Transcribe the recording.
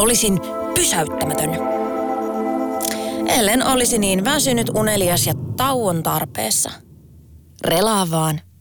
olisin pysäyttämätön. Ellen olisi niin väsynyt, unelias ja tauon tarpeessa. Relaa vaan.